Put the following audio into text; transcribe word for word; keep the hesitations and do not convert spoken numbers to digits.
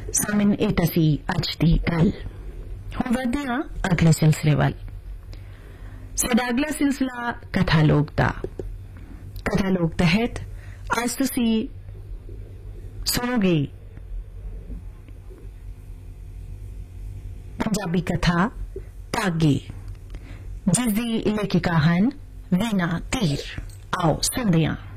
ਸਾਮਿਨ ਇਹ ਤਾਂ ਸੀ ਅੱਜ ਦੀ ਗੱਲ। ਹੁਣ ਵਧਦੇ ਹਾਂ ਅਗਲੇ ਸਿਲਸਿਲੇ ਵੱਲ। ਸਾਡਾ ਅਗਲਾ ਸਿਲਸਿਲਾ ਕਥਾ ਲੋਕ ਦਾ। ਕਥਾ ਲੋਕ ਤਹਿਤ ਅੱਜ ਤੁਸੀਂ ਸੁਣੋਗੇ ਪੰਜਾਬੀ ਕਥਾ ਧਾਗੇ, ਜਿਸ ਦੀ ਲੇਖਿਕਾ ਹਨ ਵੀਨਾ ਧੀਰ। ਆਓ ਸੁਣਦੇ ਹਾਂ।